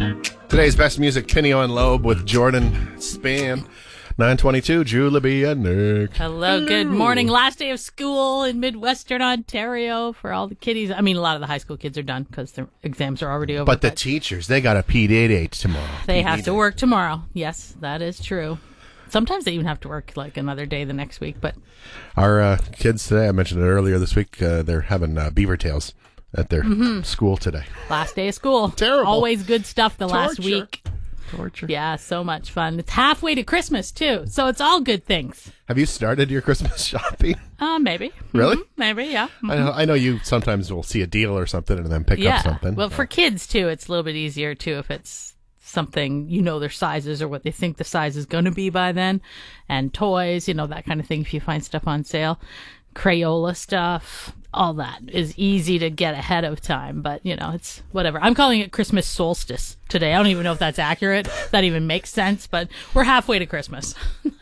Today's best music, Pinio and Loeb with Jordan Span. 9:22, Julabia and Nick. Hello, good morning. Last day of school in Midwestern Ontario for all the kiddies. I mean, a lot of the high school kids are done because their exams are already over. But the teachers, they got a P88 tomorrow. They have to work tomorrow. Yes, that is true. Sometimes they even have to work like another day the next week. But our kids today, I mentioned it earlier this week, they're having beaver tails at their school today. Last day of school. Terrible. Always good stuff the last Torture. week. Torture. Yeah, so much fun. It's halfway to Christmas, too. So it's all good things. Have you started your Christmas shopping? Maybe. Really? Maybe, yeah. I know you sometimes will see a deal or something and then pick up something. Well, for kids, too, it's a little bit easier, too, if it's something, their sizes or what they think the size is going to be by then. And toys, that kind of thing, if you find stuff on sale. Crayola stuff, all that is easy to get ahead of time, but it's whatever. I'm calling it Christmas solstice today. I don't even know if that's accurate, if that even makes sense, but we're halfway to Christmas.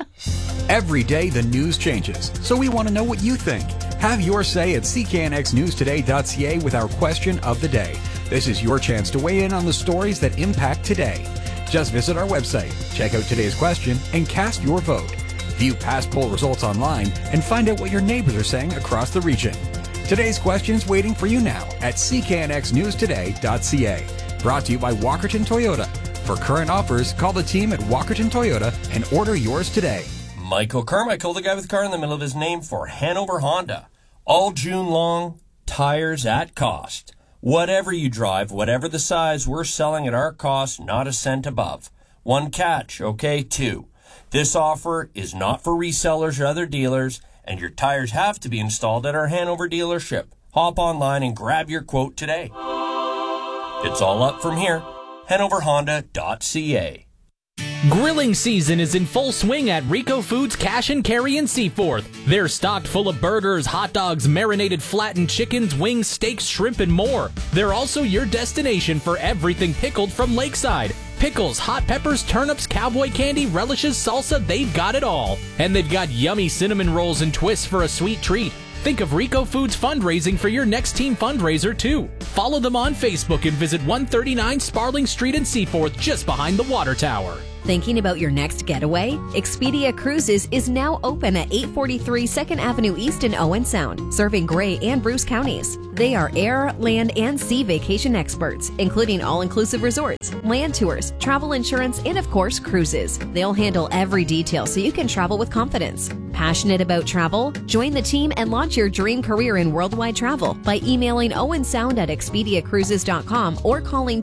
Every day the news changes, so we want to know what you think. Have your say at cknxnewstoday.ca with our question of the day. This is your chance to weigh in on the stories that impact today. Just visit our website, check out today's question, and cast your vote. View past poll results online and find out what your neighbors are saying across the region. Today's question is waiting for you now at cknxnewstoday.ca. Brought to you by Walkerton Toyota. For current offers, call the team at Walkerton Toyota and order yours today. Michael Carmichael, the guy with the car in the middle of his name, for Hanover Honda. All June long, tires at cost. Whatever you drive, whatever the size, we're selling at our cost, not a cent above. One catch, okay? 2. This offer is not for resellers or other dealers, and your tires have to be installed at our Hanover dealership. Hop online and grab your quote today. It's all up from here. HanoverHonda.ca. Grilling season is in full swing at Rico Foods Cash and Carry in Seaforth. They're stocked full of burgers, hot dogs, marinated flattened chickens, wings, steaks, shrimp, and more. They're also your destination for everything pickled from Lakeside. Pickles, hot peppers, turnips, cowboy candy, relishes, salsa, they've got it all. And they've got yummy cinnamon rolls and twists for a sweet treat. Think of Rico Foods fundraising for your next team fundraiser, too. Follow them on Facebook and visit 139 Sparling Street in Seaforth, just behind the water tower. Thinking about your next getaway? Expedia Cruises is now open at 843 2nd Avenue East in Owen Sound, serving Gray and Bruce counties. They are air, land, and sea vacation experts, including all-inclusive resorts, land tours, travel insurance, and of course, cruises. They'll handle every detail so you can travel with confidence. Passionate about travel? Join the team and launch your dream career in worldwide travel by emailing owensound@expediacruises.com or calling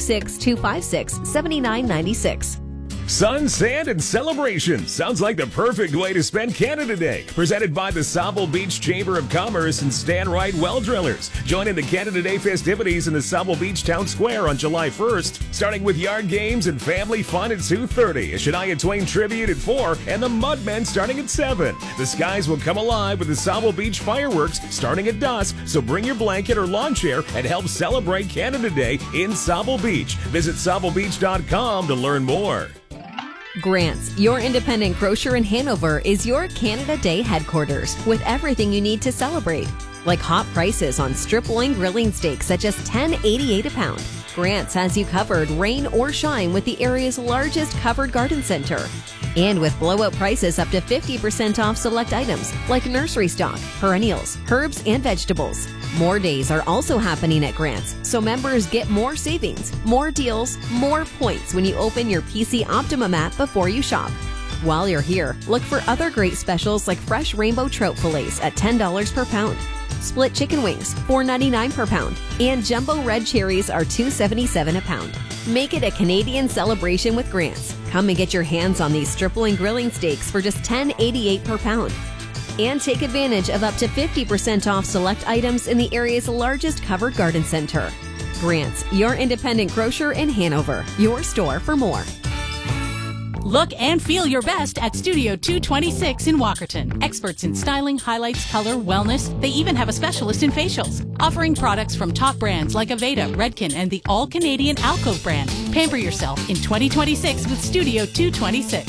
226-256-7996. Sun, sand, and celebration. Sounds like the perfect way to spend Canada Day. Presented by the Sauble Beach Chamber of Commerce and Stan Wright Well Drillers. Join in the Canada Day festivities in the Sauble Beach Town Square on July 1st, starting with yard games and family fun at 2:30, a Shania Twain tribute at 4, and the Mudmen starting at 7. The skies will come alive with the Sauble Beach fireworks starting at dusk, so bring your blanket or lawn chair and help celebrate Canada Day in Sauble Beach. Visit SaubleBeach.com to learn more. Grant's, your independent grocer in Hanover, is your Canada Day headquarters with everything you need to celebrate. Like hot prices on strip loin grilling steaks at just $10.88 a pound. Grant's has you covered rain or shine with the area's largest covered garden center. And with blowout prices up to 50% off select items like nursery stock, perennials, herbs, and vegetables. More days are also happening at Grant's, so members get more savings, more deals, more points when you open your PC Optimum app before you shop. While you're here, look for other great specials like fresh rainbow trout fillets at $10 per pound. Split chicken wings, $4.99 per pound, and jumbo red cherries are $2.77 a pound. Make it a Canadian celebration with Grant's. Come and get your hands on these stripling grilling steaks for just $10.88 per pound. And take advantage of up to 50% off select items in the area's largest covered garden center. Grant's, your independent grocer in Hanover. Your store for more. Look and feel your best at Studio 226 in Walkerton. Experts in styling, highlights, color, wellness. They even have a specialist in facials. Offering products from top brands like Aveda, Redken, and the all-Canadian Alcove brand. Pamper yourself in 2026 with Studio 226.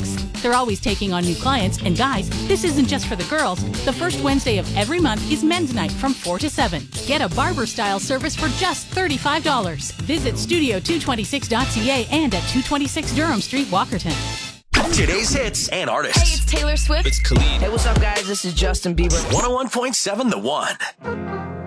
They're always taking on new clients. And guys, this isn't just for the girls. The first Wednesday of every month is men's night from 4 to 7. Get a barber-style service for just $35. Visit studio226.ca and at 226 Durham Street, Walkerton. Today's hits and artists. Hey, it's Taylor Swift. It's Khalid. Hey, what's up, guys? This is Justin Bieber. 101.7 The One.